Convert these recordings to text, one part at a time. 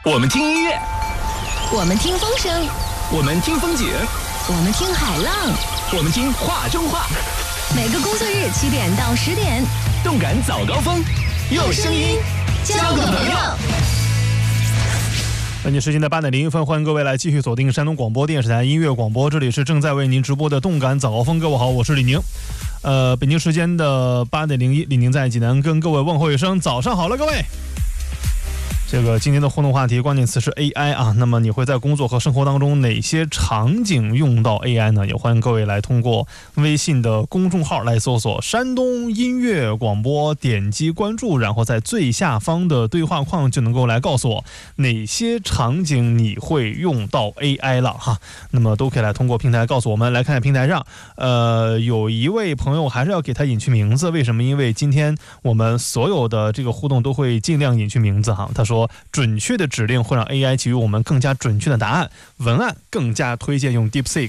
我们听音乐， 我们听风声， 我们听风景， 我们听海浪， 我们听话中话。 每个工作日7点到10点， 动感早高峰，用声音交个朋友。 本期时间的8点01分，欢迎各位来继续锁定山东广播电视台音乐广播，这里是正在为您直播的动感早高峰。各位好，我是李宁。北京时间的8点01，李宁在济南跟各位问候一声早上好了，各位。这个今天的互动话题关键词是 AI 啊，那么你会在工作和生活当中哪些场景用到 AI 呢？也欢迎各位来通过微信的公众号来搜索山东音乐广播，点击关注，然后在最下方的对话框就能够来告诉我哪些场景你会用到 AI 了哈。那么都可以来通过平台告诉我们。来看平台上有一位朋友还是要给他隐去名字，为什么？因为今天我们所有的这个互动都会尽量隐去名字哈。他说准确的指令会让 AI 给予我们更加准确的答案，文案更加推荐用 DeepSeek。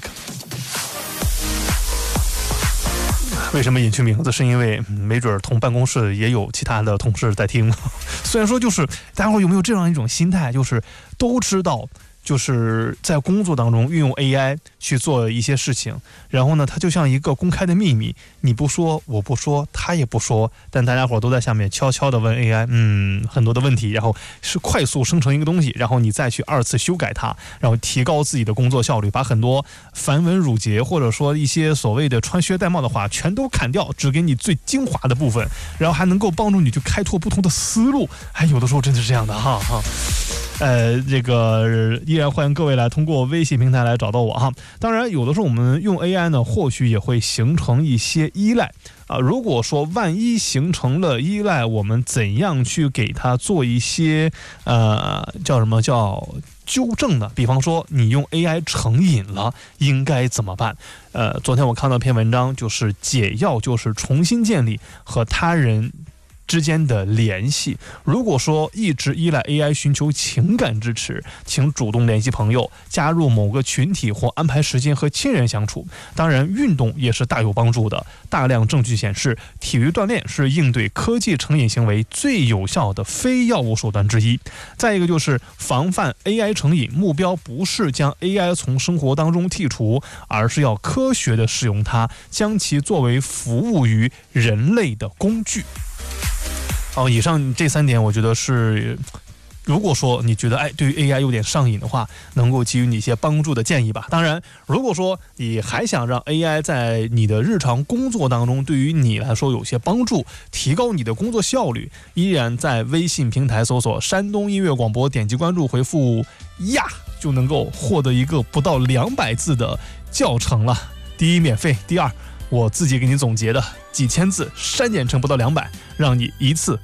为什么隐去名字？是因为没准同办公室也有其他的同事在听。虽然说就是大家伙有没有这样一种心态，就是都知道就是在工作当中运用 AI 去做一些事情，然后呢它就像一个公开的秘密，你不说我不说他也不说，但大家伙都在下面悄悄的问 AI 很多的问题，然后是快速生成一个东西，然后你再去2次修改它，然后提高自己的工作效率，把很多繁文缛节或者说一些所谓的穿靴戴帽的话全都砍掉，只给你最精华的部分，然后还能够帮助你去开拓不同的思路。有的时候真的是这样的哈。这个依然欢迎各位来通过微信平台来找到我哈。当然有的时候我们用 AI 呢，或许也会形成一些依赖啊。如果说万一形成了依赖，我们怎样去给它做一些叫纠正的？比方说你用 AI 成瘾了，应该怎么办？昨天我看到一篇文章，就是解药就是重新建立和他人之间的联系。如果说一直依赖 AI 寻求情感支持，请主动联系朋友，加入某个群体或安排时间和亲人相处。当然运动也是大有帮助的，大量证据显示体育锻炼是应对科技成瘾行为最有效的非药物手段之一。再一个就是防范 AI 成瘾，目标不是将 AI 从生活当中剔除，而是要科学的使用它，将其作为服务于人类的工具。以上这3点我觉得是，如果说你觉得对于 AI 有点上瘾的话，能够给予你一些帮助的建议吧。当然如果说你还想让 AI 在你的日常工作当中对于你来说有些帮助，提高你的工作效率，依然在微信平台搜索山东音乐广播，点击关注，回复呀就能够获得一个不到200字的教程了。第一免费，第二我自己给你总结的几千字删减成不到200，让你一次